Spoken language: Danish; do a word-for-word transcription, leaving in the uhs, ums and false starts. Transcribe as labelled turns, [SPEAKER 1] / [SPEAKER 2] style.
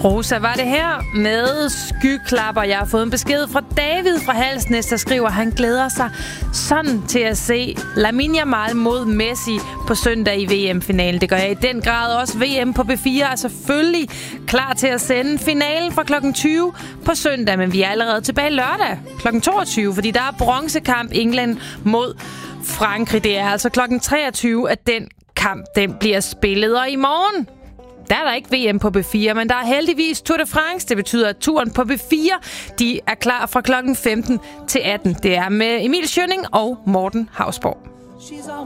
[SPEAKER 1] Rosa var det her med Skyklapper. Jeg har fået en besked fra David fra Halsnæs, der skriver, at han glæder sig sådan til at se Lamine Yamal mod Messi på søndag i V M-finalen. Det gør jeg i den grad også. V M på B fire er selvfølgelig klar til at sende finalen fra klokken tyve på søndag, men vi er allerede tilbage lørdag klokken toogtyve, fordi der er bronzekamp England mod Frankrig. Det er altså klokken treogtyve, at den kamp den bliver spillet, og i morgen der er der ikke V M på B fire, men der er heldigvis Tour de France. Det betyder, at turen på B fire de er klar fra klokken femten til atten. Det er med Emil Schønning og Morten Hausborg.